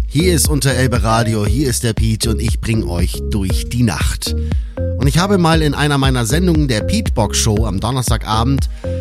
Hier ist unter Elbe Radio, hier ist der Pete und ich bringe euch durch die Nacht. Und ich habe mal in einer meiner Sendungen der Pete Box Show am Donnerstagabend